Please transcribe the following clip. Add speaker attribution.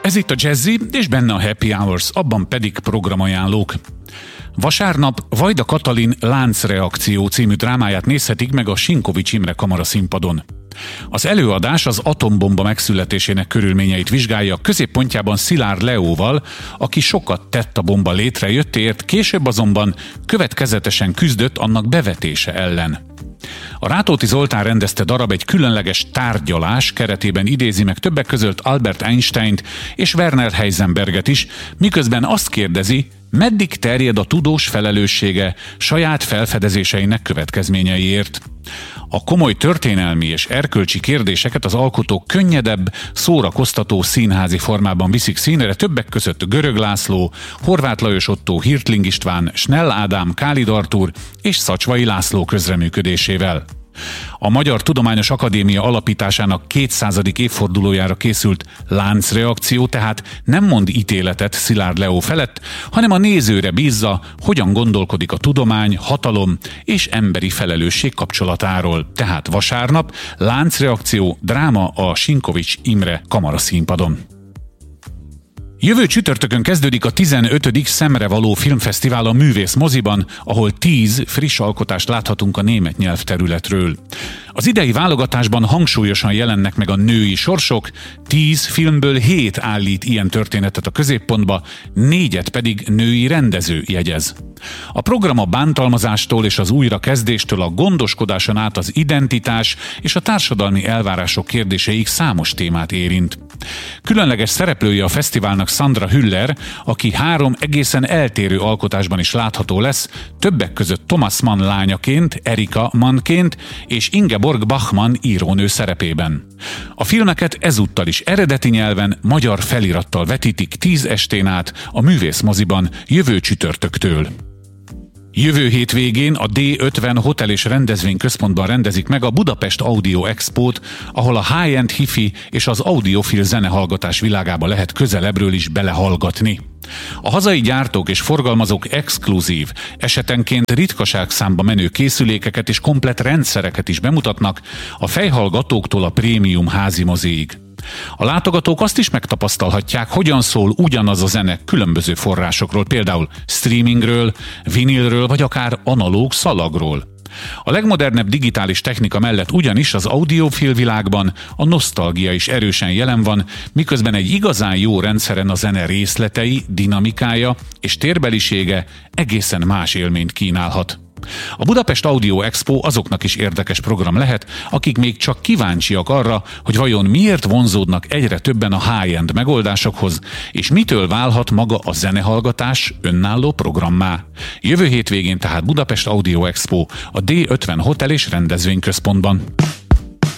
Speaker 1: Ez itt a Jazzy, és benne a Happy Hours, abban pedig programajánlók. Vasárnap Vajda Katalin Láncreakció című drámáját nézhetik meg a Sinkovics Imre Kamaraszínpadon. Az előadás az atombomba megszületésének körülményeit vizsgálja, középpontjában Szilárd Leóval, aki sokat tett a bomba létrejöttéért, később azonban következetesen küzdött annak bevetése ellen. A Rátóti Zoltán rendezte darab egy különleges tárgyalás keretében idézi meg többek között Albert Einsteint és Werner Heisenberget is, miközben azt kérdezi, meddig terjed a tudós felelőssége saját felfedezéseinek következményeiért. A komoly történelmi és erkölcsi kérdéseket az alkotók könnyedebb, szórakoztató színházi formában viszik színre, többek között Görög László, Horváth Lajos Ottó, Hirtling István, Snell Ádám, Kálid Artúr és Szacsvai László közreműködésével. A Magyar Tudományos Akadémia alapításának 200. évfordulójára készült Láncreakció tehát nem mond ítéletet Szilárd Leó felett, hanem a nézőre bízza, hogyan gondolkodik a tudomány, hatalom és emberi felelősség kapcsolatáról. Tehát vasárnap Láncreakció dráma a Sinkovics Imre Kamaraszínpadon. Jövő csütörtökön kezdődik a 15. Szemrevaló Filmfesztivál a Művész moziban, ahol 10 friss alkotást láthatunk a német nyelvterületről. Az idei válogatásban hangsúlyosan jelennek meg a női sorsok, 10 filmből 7 állít ilyen történetet a középpontba, 4 pedig női rendező jegyez. A program a bántalmazástól és az újrakezdéstől a gondoskodáson át az identitás és a társadalmi elvárások kérdéseig számos témát érint. Különleges szereplője a fesztiválnak Sandra Hüller, aki 3 egészen eltérő alkotásban is látható lesz, többek között Thomas Mann lányaként, Erika Mannként és Ingeborg Bachmann írónő szerepében. A filmeket ezúttal is eredeti nyelven, magyar felirattal vetítik 10 estén át a Művész moziban jövő csütörtöktől. Jövő hétvégén a D50 Hotel és Rendezvényközpontban rendezik meg a Budapest Audio Expót, ahol a high-end hifi és az audiofil zenehallgatás világába lehet közelebbről is belehallgatni. A hazai gyártók és forgalmazók exkluzív, esetenként ritkaságszámba menő készülékeket és komplett rendszereket is bemutatnak, a fejhallgatóktól a prémium házimoziig. A látogatók azt is megtapasztalhatják, hogyan szól ugyanaz a zene különböző forrásokról, például streamingről, vinilről vagy akár analóg szalagról. A legmodernebb digitális technika mellett ugyanis az audiofil világban a nosztalgia is erősen jelen van, miközben egy igazán jó rendszeren a zene részletei, dinamikája és térbelisége egészen más élményt kínálhat. A Budapest Audio Expo azoknak is érdekes program lehet, akik még csak kíváncsiak arra, hogy vajon miért vonzódnak egyre többen a high-end megoldásokhoz, és mitől válhat maga a zenehallgatás önálló programmá. Jövő hétvégén tehát Budapest Audio Expo a D50 Hotel és Rendezvényközpontban.